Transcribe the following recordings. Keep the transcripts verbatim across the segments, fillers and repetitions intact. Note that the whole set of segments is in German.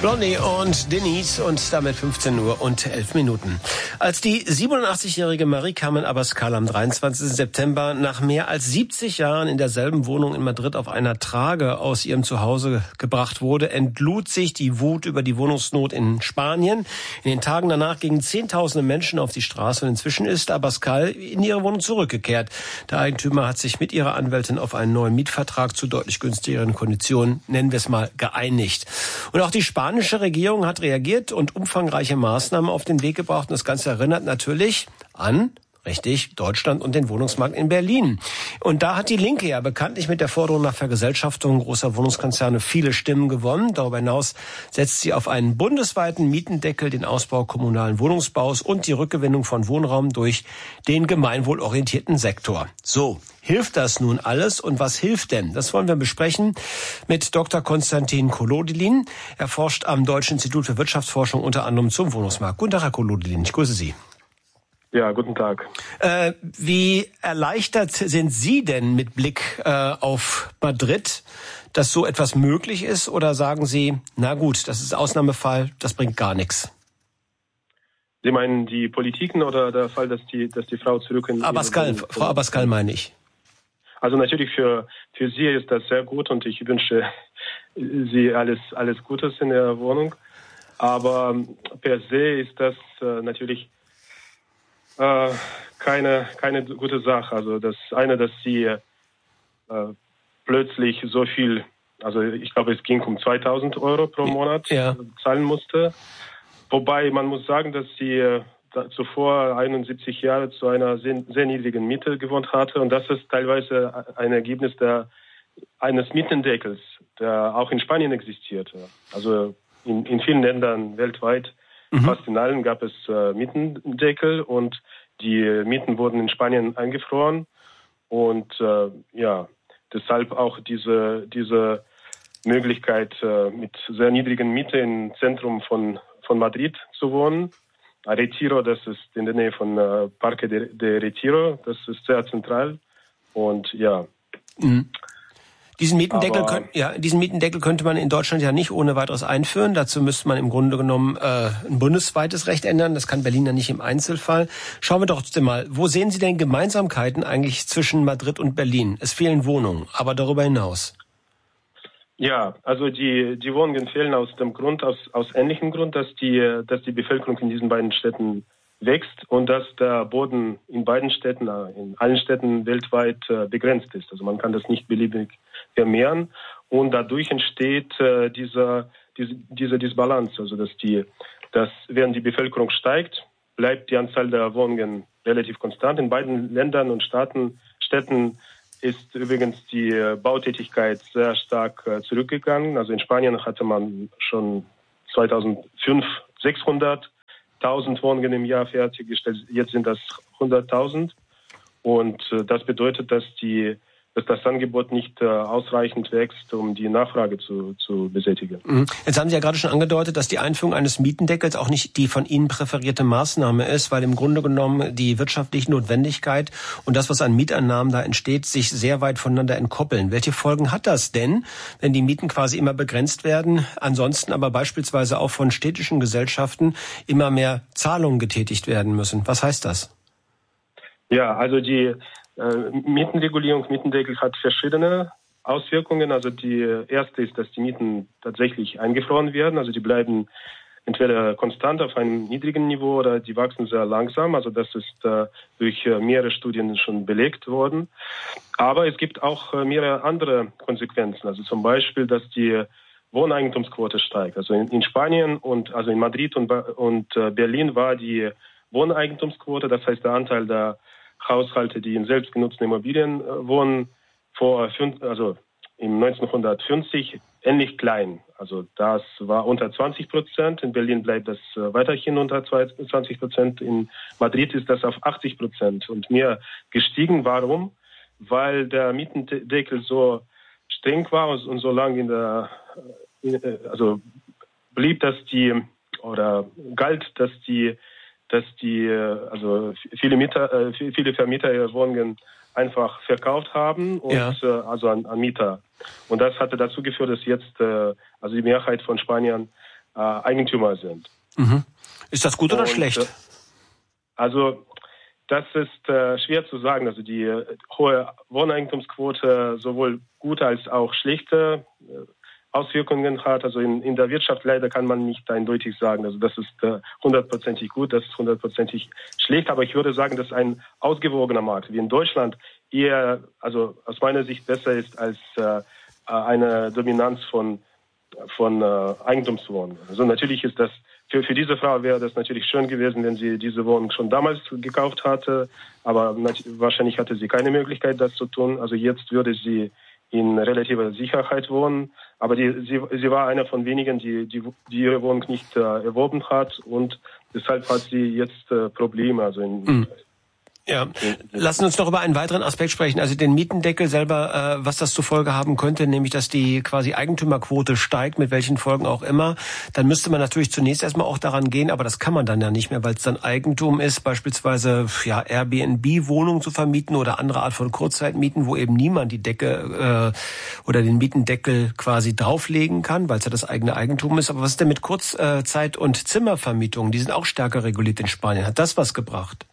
Blondie und Denise und damit fünfzehn Uhr und elf Minuten. Als die siebenundachtzigjährige Marie-Carmen Abascal am dreiundzwanzigsten September nach mehr als siebzig Jahren in derselben Wohnung in Madrid auf einer Trage aus ihrem Zuhause gebracht wurde, entlud sich die Wut über die Wohnungsnot in Spanien. In den Tagen danach gingen Zehntausende Menschen auf die Straße und inzwischen ist Abascal in ihre Wohnung zurückgekehrt. Der Eigentümer hat sich mit ihrer Anwältin auf einen neuen Mietvertrag zu deutlich günstigeren Konditionen, nennen wir es mal, geeinigt. Und auch die Spanische Die spanische Regierung hat reagiert und umfangreiche Maßnahmen auf den Weg gebracht. Und das Ganze erinnert natürlich an, richtig, Deutschland und den Wohnungsmarkt in Berlin. Und da hat die Linke ja bekanntlich mit der Forderung nach Vergesellschaftung großer Wohnungskonzerne viele Stimmen gewonnen. Darüber hinaus setzt sie auf einen bundesweiten Mietendeckel, den Ausbau kommunalen Wohnungsbaus und die Rückgewinnung von Wohnraum durch den gemeinwohlorientierten Sektor. So, hilft das nun alles und was hilft denn? Das wollen wir besprechen mit Doktor Konstantin Kolodilin. Er forscht am Deutschen Institut für Wirtschaftsforschung unter anderem zum Wohnungsmarkt. Guten Tag, Herr Kolodilin, ich grüße Sie. Ja, guten Tag. Äh, wie erleichtert sind Sie denn mit Blick äh, auf Madrid, dass so etwas möglich ist? Oder sagen Sie, na gut, das ist Ausnahmefall, das bringt gar nichts? Sie meinen die Politiken oder der Fall, dass die, dass die Frau zurück in... Abascal, Frau Abascal meine ich. Also natürlich für, für Sie ist das sehr gut und ich wünsche Sie alles, alles Gutes in der Wohnung. Aber per se ist das äh, natürlich Äh, keine keine gute Sache. Also das eine, dass sie äh, plötzlich so viel, also ich glaube, es ging um zweitausend Euro pro Monat ja. zahlen musste. Wobei man muss sagen, dass sie äh, zuvor einundsiebzig Jahre zu einer sehr, sehr niedrigen Miete gewohnt hatte und das ist teilweise ein Ergebnis der, eines Mietendeckels, der auch in Spanien existierte. Also in, in vielen Ländern weltweit, mhm. fast in allen gab es äh, Mietendeckel und die Mieten wurden in Spanien eingefroren und äh, ja, deshalb auch diese diese Möglichkeit äh, mit sehr niedrigen Miete im Zentrum von von Madrid zu wohnen. Retiro, das ist in der Nähe von äh, Parque de, de Retiro, das ist sehr zentral und ja. Mhm. Diesen Mietendeckel, könnt, ja, diesen Mietendeckel könnte man in Deutschland ja nicht ohne weiteres einführen. Dazu müsste man im Grunde genommen äh, ein bundesweites Recht ändern. Das kann Berlin ja nicht im Einzelfall. Schauen wir doch trotzdem mal, wo sehen Sie denn Gemeinsamkeiten eigentlich zwischen Madrid und Berlin? Es fehlen Wohnungen, aber darüber hinaus? Ja, also die die Wohnungen fehlen aus dem Grund, aus aus ähnlichem Grund, dass die dass die Bevölkerung in diesen beiden Städten wächst und dass der Boden in beiden Städten, in allen Städten weltweit begrenzt ist. Also man kann das nicht beliebig vermehren und dadurch entsteht äh, dieser diese diese Disbalance, also dass die dass während die Bevölkerung steigt, bleibt die Anzahl der Wohnungen relativ konstant. In beiden Ländern und Staaten Städten ist übrigens die Bautätigkeit sehr stark äh, zurückgegangen. Also in Spanien hatte man schon zweitausendfünf sechshunderttausend Wohnungen im Jahr fertiggestellt. Jetzt sind das hunderttausend und äh, das bedeutet, dass die dass das Angebot nicht äh, ausreichend wächst, um die Nachfrage zu, zu besätigen. Jetzt haben Sie ja gerade schon angedeutet, dass die Einführung eines Mietendeckels auch nicht die von Ihnen präferierte Maßnahme ist, weil im Grunde genommen die wirtschaftliche Notwendigkeit und das, was an Mieteinnahmen da entsteht, sich sehr weit voneinander entkoppeln. Welche Folgen hat das denn, wenn die Mieten quasi immer begrenzt werden, ansonsten aber beispielsweise auch von städtischen Gesellschaften immer mehr Zahlungen getätigt werden müssen? Was heißt das? Ja, also die Äh, Mietenregulierung, Mietendeckel hat verschiedene Auswirkungen. Also die erste ist, dass die Mieten tatsächlich eingefroren werden. Also die bleiben entweder konstant auf einem niedrigen Niveau oder die wachsen sehr langsam. Also das ist äh, durch äh, mehrere Studien schon belegt worden. Aber es gibt auch äh, mehrere andere Konsequenzen. Also zum Beispiel, dass die Wohneigentumsquote steigt. Also in, in Spanien und also in Madrid und, und äh, Berlin war die Wohneigentumsquote, das heißt der Anteil der Haushalte, die in selbstgenutzten Immobilien äh, wohnen, vor fünf, also im neunzehnhundertfünfzig ähnlich klein. Also das war unter zwanzig Prozent. In Berlin bleibt das äh, weiterhin unter zwanzig Prozent. In Madrid ist das auf achtzig Prozent und mehr gestiegen. Warum? Weil der Mietendeckel so streng war und so lange in der, in, also blieb, dass die oder galt, dass die dass die also viele Mieter, viele Vermieter ihre Wohnungen einfach verkauft haben und ja. also an, an Mieter. Und das hatte dazu geführt, dass jetzt also die Mehrheit von Spaniern äh, Eigentümer sind. Mhm. Ist das gut oder Und, schlecht? Äh, also das ist äh, schwer zu sagen. Also die äh, hohe Wohneigentumsquote sowohl gute als auch schlechte äh, Auswirkungen hat. Also in, in der Wirtschaft leider kann man nicht eindeutig sagen, also das ist hundertprozentig äh, gut, das ist hundertprozentig schlecht. Aber ich würde sagen, dass ein ausgewogener Markt wie in Deutschland eher, also aus meiner Sicht besser ist als äh, eine Dominanz von von äh, Eigentumswohnungen. Also natürlich ist das für für diese Frau wäre das natürlich schön gewesen, wenn sie diese Wohnung schon damals gekauft hatte, aber wahrscheinlich hatte sie keine Möglichkeit, das zu tun. Also jetzt würde sie in relativer Sicherheit wohnen, aber die, sie, sie war einer von wenigen, die, die, die ihre Wohnung nicht äh, erworben hat und deshalb hat sie jetzt äh, Probleme. Also in, mhm. Ja, lassen uns noch über einen weiteren Aspekt sprechen, also den Mietendeckel selber, äh, was das zur Folge haben könnte, nämlich dass die quasi Eigentümerquote steigt, mit welchen Folgen auch immer. Dann müsste man natürlich zunächst erstmal auch daran gehen, aber das kann man dann ja nicht mehr, weil es dann Eigentum ist, beispielsweise ja Airbnb-Wohnungen zu vermieten oder andere Art von Kurzzeitmieten, wo eben niemand die Decke äh, oder den Mietendeckel quasi drauflegen kann, weil es ja das eigene Eigentum ist. Aber was ist denn mit Kurzzeit- und Zimmervermietungen? Die sind auch stärker reguliert in Spanien. Hat das was gebracht?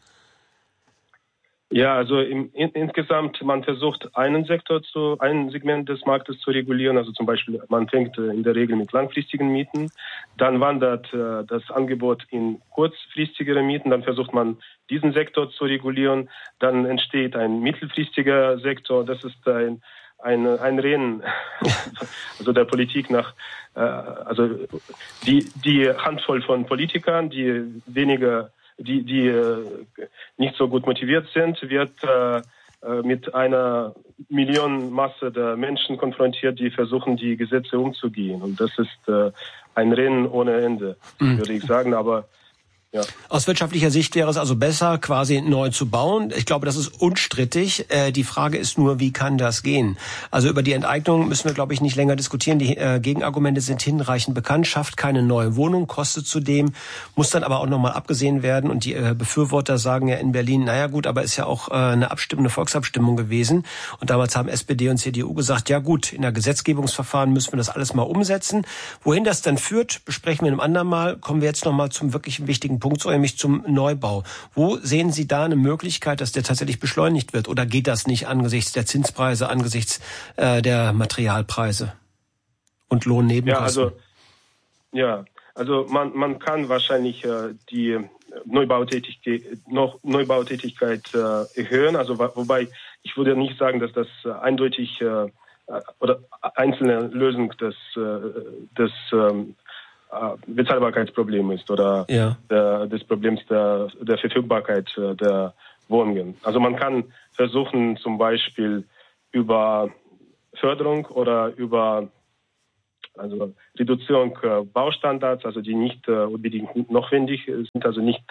Ja, also im, in, insgesamt, man versucht einen Sektor zu, ein Segment des Marktes zu regulieren. Also zum Beispiel, man fängt äh, in der Regel mit langfristigen Mieten. Dann wandert äh, das Angebot in kurzfristigere Mieten. Dann versucht man, diesen Sektor zu regulieren. Dann entsteht ein mittelfristiger Sektor. Das ist ein, ein, ein Rennen, also der Politik nach, äh, also die, die Handvoll von Politikern, die weniger die die äh, nicht so gut motiviert sind, wird äh, mit einer Millionenmasse der Menschen konfrontiert, die versuchen, die Gesetze umzugehen. Und das ist äh, ein Rennen ohne Ende, mhm. würde ich sagen. Aber ja. Aus wirtschaftlicher Sicht wäre es also besser, quasi neu zu bauen. Ich glaube, das ist unstrittig. Äh, die Frage ist nur, wie kann das gehen? Also über die Enteignung müssen wir, glaube ich, nicht länger diskutieren. Die äh, Gegenargumente sind hinreichend bekannt. Schafft keine neue Wohnung, kostet zudem, muss dann aber auch nochmal abgesehen werden. Und die äh, Befürworter sagen ja in Berlin, naja gut, aber ist ja auch äh, eine Abstimmung, eine Volksabstimmung gewesen. Und damals haben S P D und C D U gesagt, ja gut, in der Gesetzgebungsverfahren müssen wir das alles mal umsetzen. Wohin das dann führt, besprechen wir in einem anderen Mal. Kommen wir jetzt nochmal zum wirklich wichtigen Punkt, nämlich zum Neubau. Wo sehen Sie da eine Möglichkeit, dass der tatsächlich beschleunigt wird? Oder geht das nicht angesichts der Zinspreise, angesichts äh, der Materialpreise und Lohnnebenkosten? Ja, also, ja, also man, man kann wahrscheinlich äh, die Neubautätigkeit, noch Neubautätigkeit äh, erhöhen. Also wobei ich würde nicht sagen, dass das äh, eindeutig äh, oder einzelne Lösung des, äh, des ähm, Bezahlbarkeitsproblem ist oder ja. der, des Problems der, der Verfügbarkeit der Wohnungen. Also man kann versuchen, zum Beispiel über Förderung oder über also Reduzierung Baustandards, also die nicht unbedingt notwendig sind, also nicht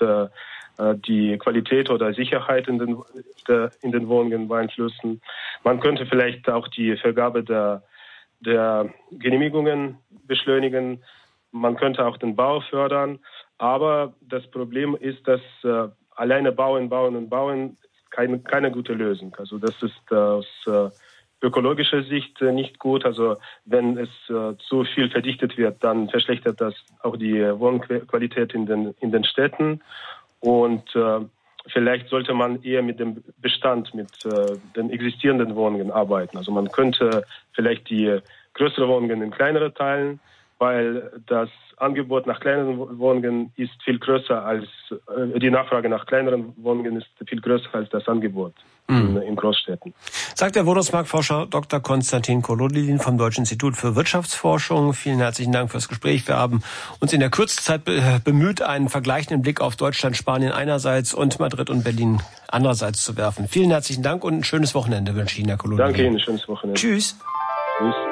die Qualität oder Sicherheit in den, der, in den Wohnungen beeinflussen. Man könnte vielleicht auch die Vergabe der, der Genehmigungen beschleunigen. Man könnte auch den Bau fördern, aber das Problem ist, dass äh, alleine bauen, bauen und bauen keine, keine gute Lösung. Also das ist äh, aus äh, ökologischer Sicht äh, nicht gut. Also wenn es äh, zu viel verdichtet wird, dann verschlechtert das auch die Wohnqualität in den in den Städten. Und äh, vielleicht sollte man eher mit dem Bestand, mit äh, den existierenden Wohnungen arbeiten. Also man könnte vielleicht die größeren Wohnungen in kleinere teilen, weil das Angebot nach kleineren Wohnungen ist viel größer als, äh, die Nachfrage nach kleineren Wohnungen ist viel größer als das Angebot mm. in, in Großstädten. Sagt der Wohnungsmarktforscher Doktor Konstantin Kolodilin vom Deutschen Institut für Wirtschaftsforschung. Vielen herzlichen Dank fürs Gespräch. Wir haben uns in der kürzesten Zeit be- bemüht, einen vergleichenden Blick auf Deutschland, Spanien einerseits und Madrid und Berlin andererseits zu werfen. Vielen herzlichen Dank und ein schönes Wochenende wünsche ich Ihnen, Herr Kolodilin. Danke Ihnen, schönes Wochenende. Tschüss. Tschüss.